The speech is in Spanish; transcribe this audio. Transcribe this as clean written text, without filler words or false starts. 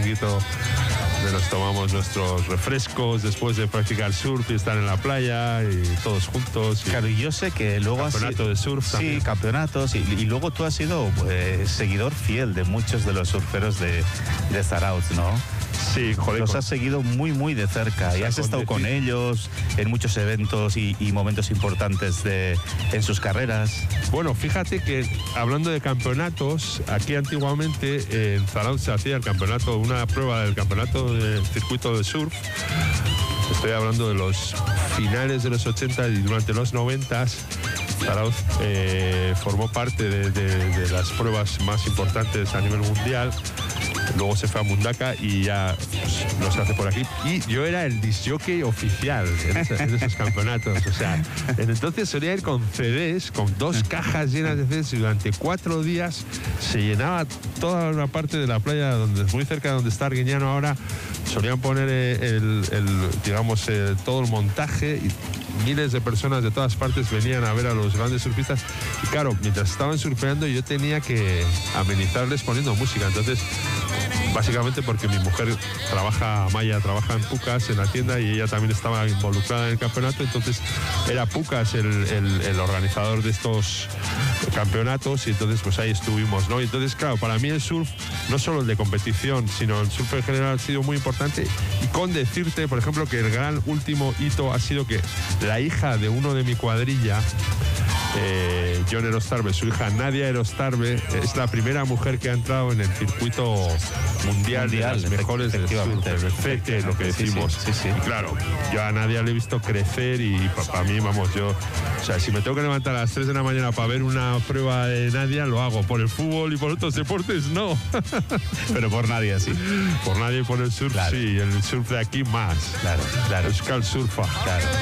chiringuito donde nos tomamos nuestros refrescos después de practicar surf y estar en la playa y todos juntos. Claro, y yo sé que luego campeonato de surf también. Sí, campeonatos. Y luego tú has sido seguidor fiel de muchos de los surferos de Zarautz, ¿no? Sí, joder. Los has seguido muy, muy de cerca y has estado con ellos en muchos eventos y momentos importantes en sus carreras. Bueno, fíjate que hablando de campeonatos, aquí antiguamente en Zarautz se hacía el campeonato, una prueba del campeonato del circuito de surf. Estoy hablando de los finales de los 80 y durante los 90. Zarautz formó parte de las pruebas más importantes a nivel mundial. Luego se fue a Mundaka y ya pues, no se hace por aquí. Y yo era el disc jockey oficial en esos campeonatos. O sea, entonces solía ir con CDs, con 2 cajas llenas de CDs y durante 4 días se llenaba toda una parte de la playa muy cerca de donde está Arguiñano ahora. Solían poner todo el montaje y miles de personas de todas partes venían a ver a los grandes surfistas y claro, mientras estaban surfeando yo tenía que amenizarles poniendo música. Entonces, básicamente porque mi mujer Maya trabaja en Pucas, en la tienda, y ella también estaba involucrada en el campeonato, entonces era Pucas el organizador de estos campeonatos y entonces pues ahí estuvimos, ¿no? Y entonces, claro, para mí el surf, no solo el de competición, sino el surf en general ha sido muy importante y con decirte, por ejemplo, que el gran último hito ha sido que la hija de uno de mi cuadrilla, John Erostarbe, su hija Nadia Erostarbe, es la primera mujer que ha entrado en el circuito mundial de las mejores del surf, el CT, lo que decimos. Sí. Y claro, yo a Nadia le he visto crecer y para mí, vamos, o sea, si me tengo que levantar a las 3 de la mañana para ver una prueba de Nadia, lo hago. Por el fútbol y por otros deportes, no. Pero por Nadia, sí. Por Nadia y por el surf, claro. Sí. El surf de aquí, más. Claro. Euskal Surfa. Claro.